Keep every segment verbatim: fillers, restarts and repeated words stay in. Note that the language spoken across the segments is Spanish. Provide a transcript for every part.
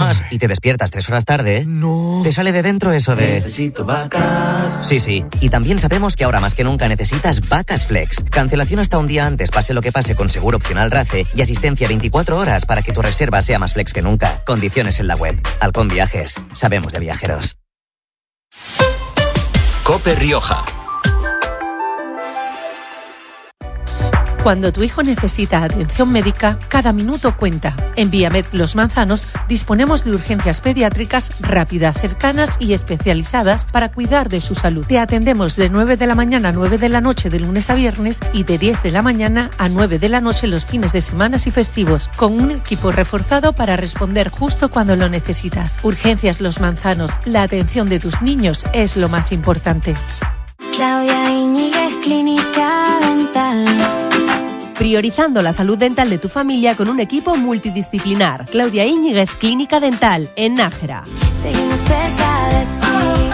duermas y te despiertas tres horas tarde, no. te sale de dentro eso de... Necesito vacas. Sí, sí. Y también sabemos que ahora más que nunca necesitas Vacas Flex. Cancelación hasta un día antes, pase lo que pase, con seguro opcional RACE y asistencia veinticuatro horas para que tu reserva sea más flex que nunca. Condiciones en la web. Halcón Viajes. Sabemos de viajeros. COPE Rioja. Cuando tu hijo necesita atención médica, cada minuto cuenta. En Viamed Los Manzanos disponemos de urgencias pediátricas rápidas, cercanas y especializadas para cuidar de su salud. Te atendemos de nueve de la mañana a nueve de la noche de lunes a viernes y de diez de la mañana a nueve de la noche los fines de semana y festivos, con un equipo reforzado para responder justo cuando lo necesitas. Urgencias Los Manzanos, la atención de tus niños es lo más importante. Claudia Iñiguez, Clínica Dental. Priorizando la salud dental de tu familia con un equipo multidisciplinar. Claudia Iñiguez, Clínica Dental, en Nájera. Seguimos cerca de ti.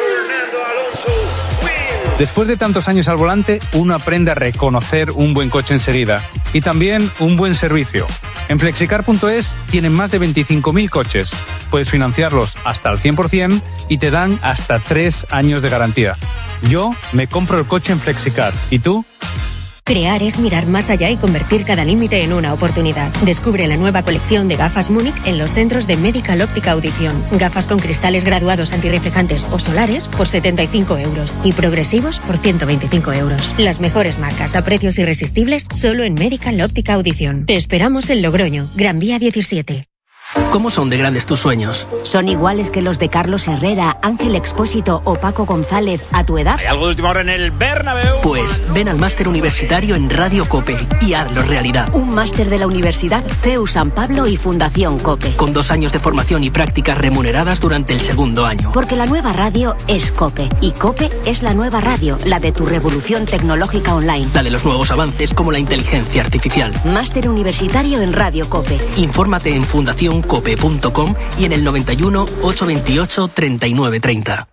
Después de tantos años al volante, uno aprende a reconocer un buen coche enseguida. Y también un buen servicio. En flexicar punto es tienen más de veinticinco mil coches. Puedes financiarlos hasta al cien por ciento y te dan hasta tres años de garantía. Yo me compro el coche en Flexicar. ¿Y tú? Crear es mirar más allá y convertir cada límite en una oportunidad. Descubre la nueva colección de gafas Múnich en los centros de Medical Óptica Audición. Gafas con cristales graduados antirreflejantes o solares por setenta y cinco euros y progresivos por ciento veinticinco euros. Las mejores marcas a precios irresistibles solo en Medical Óptica Audición. Te esperamos en Logroño, Gran Vía diecisiete. ¿Cómo son de grandes tus sueños? ¿Son iguales que los de Carlos Herrera, Ángel Expósito o Paco González a tu edad? ¿Hay algo de última hora en el Bernabéu? Pues ven al máster universitario en Radio COPE y hazlo realidad. Un máster de la Universidad C E U San Pablo y Fundación COPE. Con dos años de formación y prácticas remuneradas durante el segundo año. Porque la nueva radio es COPE y COPE es la nueva radio, la de tu revolución tecnológica online. La de los nuevos avances como la inteligencia artificial. Máster universitario en Radio COPE. Infórmate en fundación cope punto com y en el noventa y uno, ochocientos veintiocho, treinta y nueve treinta.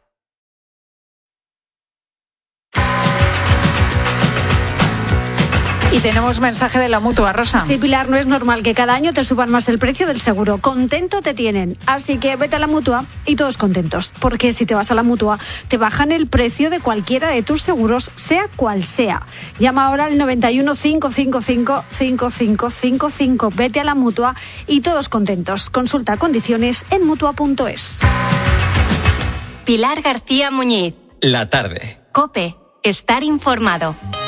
Y tenemos mensaje de la Mutua, Rosa. Sí, Pilar, no es normal que cada año te suban más el precio del seguro. Contento te tienen. Así que vete a la Mutua y todos contentos. Porque si te vas a la Mutua, te bajan el precio de cualquiera de tus seguros, sea cual sea. Llama ahora al noventa y uno, cinco cinco cinco, cinco cinco cinco cinco. Vete a la Mutua y todos contentos. Consulta condiciones en mutua punto es. Pilar García Muñiz. La tarde. COPE. Estar informado.